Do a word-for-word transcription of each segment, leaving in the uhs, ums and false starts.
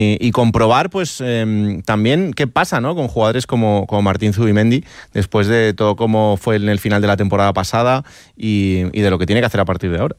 Y, y comprobar pues eh, también qué pasa, ¿no?, con jugadores como, como Martín Zubimendi después de todo como fue en el final de la temporada pasada y, y de lo que tiene que hacer a partir de ahora.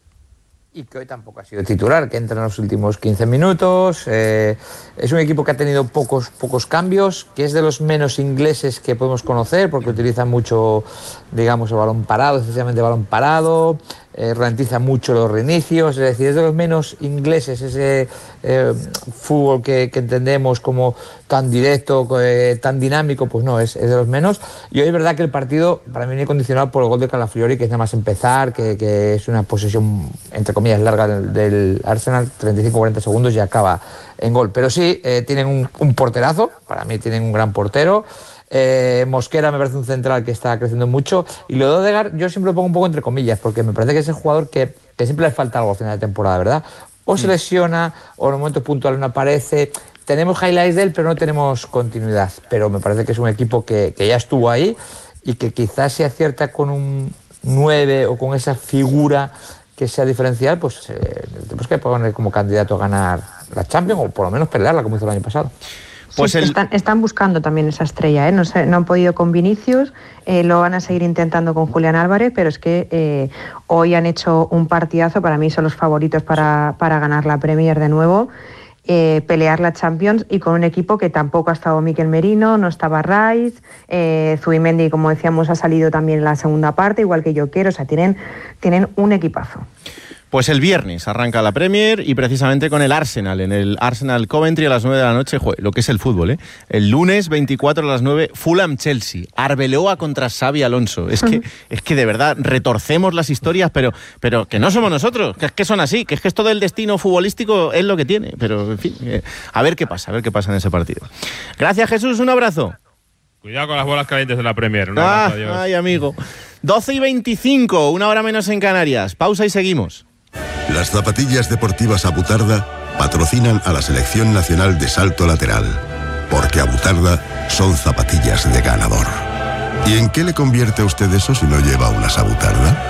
Y que hoy tampoco ha sido titular, que entra en los últimos quince minutos. Eh, es un equipo que ha tenido pocos, pocos cambios, que es de los menos ingleses que podemos conocer, porque utiliza mucho, digamos, el balón parado, especialmente el balón parado, eh, ralentiza mucho los reinicios, es decir, es de los menos ingleses, ese eh, fútbol que, que entendemos como tan directo, eh, tan dinámico, pues no, es, es de los menos. Y hoy es verdad que el partido para mí viene condicionado por el gol de Calafiori, que es nada más empezar, que, que es una posesión, entre comillas, larga del, del Arsenal, treinta y cinco a cuarenta segundos y acaba en gol. Pero sí, eh, tienen un, un porterazo, para mí tienen un gran portero. Eh, Mosquera me parece un central que está creciendo mucho, y lo de Odegaard yo siempre lo pongo un poco entre comillas, porque me parece que es el jugador que, que siempre le falta algo a final de temporada, ¿verdad? O se lesiona, o en un momento puntual no aparece. Tenemos highlights de él, pero no tenemos continuidad. Pero me parece que es un equipo que, que ya estuvo ahí y que quizás si acierta con un nueve o con esa figura que sea diferencial, pues eh, tenemos que poner como candidato a ganar la Champions, o por lo menos pelearla como hizo el año pasado. Pues sí, el... están, están buscando también esa estrella, ¿eh? No, sé, no han podido con Vinicius, eh, lo van a seguir intentando con Julián Álvarez, pero es que eh, hoy han hecho un partidazo, para mí son los favoritos para, para ganar la Premier de nuevo, eh, pelear la Champions, y con un equipo que tampoco ha estado Mikel Merino, no estaba Rice, eh, Zubimendi, como decíamos, ha salido también en la segunda parte, igual que Joker, o sea, tienen, tienen un equipazo. Pues el viernes arranca la Premier, y precisamente con el Arsenal, en el Arsenal Coventry a las nueve de la noche, joder, lo que es el fútbol, ¿eh? El lunes veinticuatro a las nueve, Fulham-Chelsea, Arbeloa contra Xabi Alonso. Es que, es que de verdad retorcemos las historias, pero, pero que no somos nosotros, que es que son así, que es que esto del destino futbolístico es lo que tiene. Pero, en fin, eh, a ver qué pasa, a ver qué pasa en ese partido. Gracias, Jesús, un abrazo. Cuidado con las bolas calientes de la Premier. Un ah, abrazo, adiós. Ay, amigo. doce y veinticinco, una hora menos en Canarias. Pausa y seguimos. Las zapatillas deportivas Abutarda patrocinan a la Selección Nacional de Salto Lateral, porque Abutarda son zapatillas de ganador. ¿Y en qué le convierte a usted eso si no lleva unas Abutarda?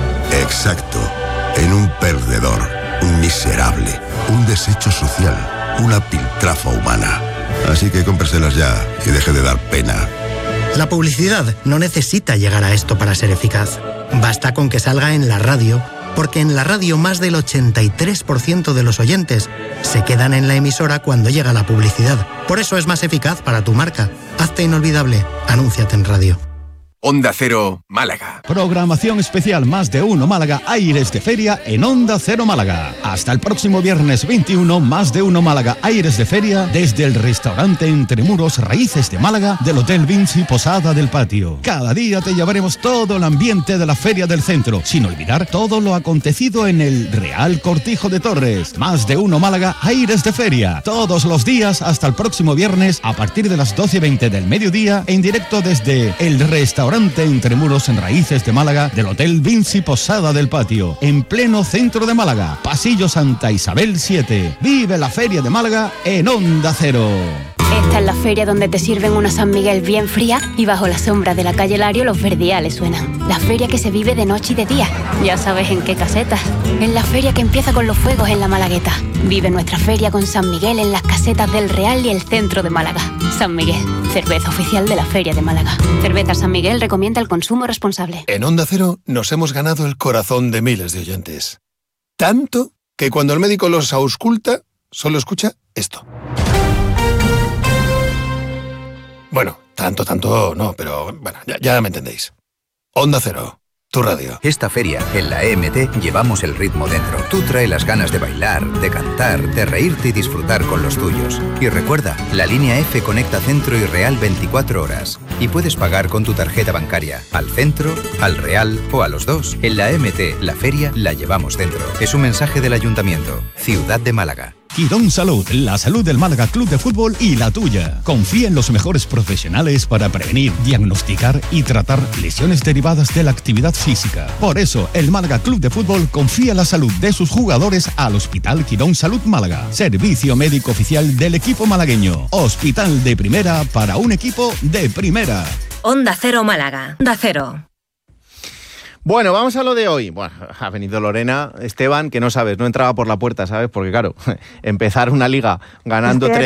Exacto, en un perdedor, un miserable, un desecho social, una piltrafa humana. Así que cómpreselas ya y deje de dar pena. La publicidad no necesita llegar a esto para ser eficaz. Basta con que salga en la radio, porque en la radio más del ochenta y tres por ciento de los oyentes se quedan en la emisora cuando llega la publicidad. Por eso es más eficaz para tu marca. Hazte inolvidable. Anúnciate en radio. Onda Cero, Málaga. Programación especial Más de Uno Málaga, Aires de Feria en Onda Cero Málaga. Hasta el próximo viernes veintiuno, Más de Uno Málaga, Aires de Feria, desde el restaurante Entre Muros Raíces de Málaga, del Hotel Vinci Posada del Patio. Cada día te llevaremos todo el ambiente de la Feria del Centro, sin olvidar todo lo acontecido en el Real Cortijo de Torres. Más de Uno Málaga, Aires de Feria. Todos los días hasta el próximo viernes, a partir de las doce y veinte del mediodía, en directo desde el restaurante Entre Muros en Raíces de Málaga, del Hotel Vinci Posada del Patio, en pleno centro de Málaga, Pasillo Santa Isabel siete. Vive la Feria de Málaga en Onda Cero. Esta es la feria donde te sirven una San Miguel bien fría y bajo la sombra de la calle Lario los verdiales suenan. La feria que se vive de noche y de día. Ya sabes en qué casetas. En la feria que empieza con los fuegos en la Malagueta. Vive nuestra feria con San Miguel en las casetas del Real y el centro de Málaga. San Miguel, cerveza oficial de la Feria de Málaga. Cerveza San Miguel recomienda el consumo responsable. En Onda Cero nos hemos ganado el corazón de miles de oyentes. Tanto que cuando el médico los ausculta, solo escucha esto. Bueno, tanto, tanto no, pero bueno, ya, ya me entendéis. Onda Cero, tu radio. Esta feria, en la E M T, llevamos el ritmo dentro. Tú trae las ganas de bailar, de cantar, de reírte y disfrutar con los tuyos. Y recuerda, la línea F conecta Centro y Real veinticuatro horas. Y puedes pagar con tu tarjeta bancaria, al Centro, al Real o a los dos. En la E M T, la feria la llevamos dentro. Es un mensaje del Ayuntamiento, Ciudad de Málaga. Quirón Salud, la salud del Málaga Club de Fútbol y la tuya. Confía en los mejores profesionales para prevenir, diagnosticar y tratar lesiones derivadas de la actividad física. Por eso, el Málaga Club de Fútbol confía la salud de sus jugadores al Hospital Quirón Salud Málaga. Servicio médico oficial del equipo malagueño. Hospital de primera para un equipo de primera. Onda Cero Málaga. Onda Cero. Bueno, vamos a lo de hoy. Bueno, ha venido Lorena, Esteban, que no sabes, no entraba por la puerta, ¿sabes? Porque claro, empezar una liga ganando Estoy tres